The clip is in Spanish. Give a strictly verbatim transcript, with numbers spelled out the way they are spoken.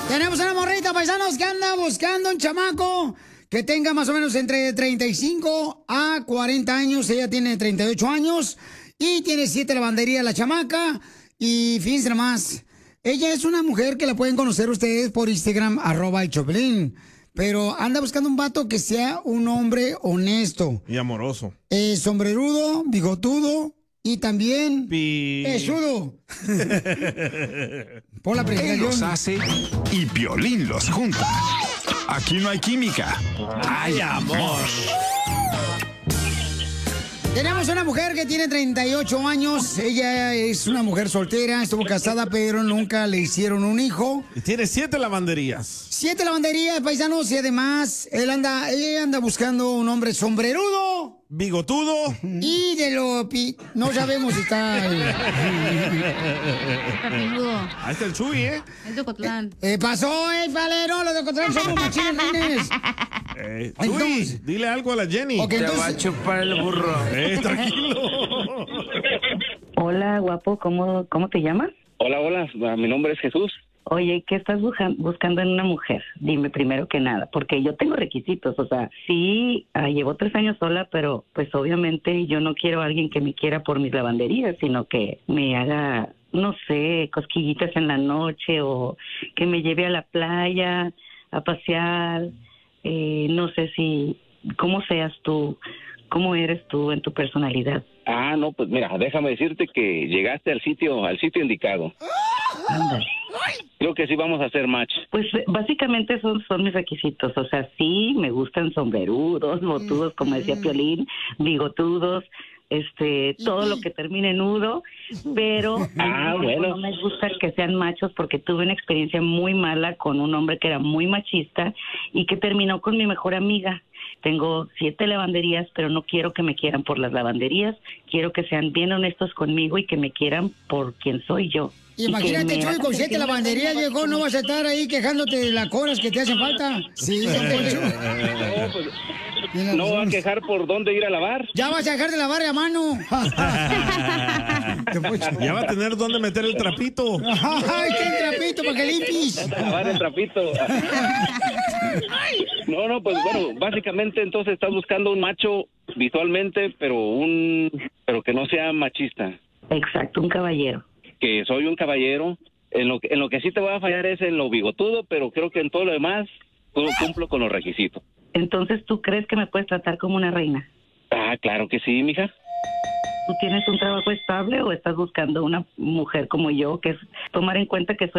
Tenemos una morrita, paisanos, que anda buscando un chamaco que tenga más o menos entre treinta y cinco a cuarenta años. Ella tiene treinta y ocho años y tiene siete lavanderías la chamaca. Y fíjense nomás, ella es una mujer que la pueden conocer ustedes por Instagram, arroba el Choplin. Pero anda buscando un vato que sea un hombre honesto. Y amoroso. Eh, sombrerudo, bigotudo y también Pi... pesudo. Por la Él los hace y Piolín los junta. Aquí no hay química, hay amor. Tenemos una mujer que tiene treinta y ocho años. Ella es una mujer soltera, estuvo casada, pero nunca le hicieron un hijo. Y tiene siete lavanderías. Siete lavanderías, paisanos, y además él anda, ella anda buscando un hombre sombrerudo. Bigotudo. Y de lo... Pi... No sabemos si está... Ahí está el Chuy, ¿eh? Es de Ocotlán. Eh, eh, pasó, eh, Valero, los de Ocotlán somos machines, reines. Eh, Chuy, entonces, dile algo a la Jenny. Okay, entonces... Te va a chupar el burro. Eh, tranquilo. Hola, guapo, ¿cómo, cómo te llamas? Hola, hola, mi nombre es Jesús. Oye, ¿qué estás busca- buscando en una mujer? Dime primero que nada, porque yo tengo requisitos, o sea, sí, ah, llevo tres años sola, pero pues obviamente yo no quiero a alguien que me quiera por mis lavanderías, sino que me haga, no sé, cosquillitas en la noche o que me lleve a la playa a pasear, eh, no sé si, cómo seas tú, cómo eres tú en tu personalidad. Ah, no, pues mira, déjame decirte que llegaste al sitio, al sitio indicado. Ándale. Creo que sí vamos a hacer match. Pues básicamente son, son mis requisitos, o sea, sí, me gustan sombrerudos, botudos, como decía Piolín, bigotudos, este, todo lo que termine en nudo, pero Ah, al mismo tiempo bueno. no me gusta que sean machos porque tuve una experiencia muy mala con un hombre que era muy machista y que terminó con mi mejor amiga. Tengo siete lavanderías, pero no quiero que me quieran por las lavanderías, quiero que sean bien honestos conmigo y que me quieran por quien soy yo. Imagínate, Chuy, con siete lavanderías llegó, no vas a estar ahí quejándote de las coras que te hacen falta. Sí, don Poncho. No, pues, no va a quejar por dónde ir a lavar. Ya vas a dejar de lavar a mano. Ya va a tener dónde meter el trapito. Ay, qué trapito para que limpies. Lavar el trapito. No, no, pues bueno, básicamente entonces estás buscando un macho visualmente, pero un, pero que no sea machista. Exacto, un caballero. Que soy un caballero. En lo, que- en lo que sí te voy a fallar es en lo bigotudo, pero creo que en todo lo demás todo cumplo con los requisitos. Entonces, ¿tú crees que me puedes tratar como una reina? Ah, claro que sí, mija. ¿Tú tienes un trabajo estable o estás buscando una mujer como yo, que es tomar en cuenta que soy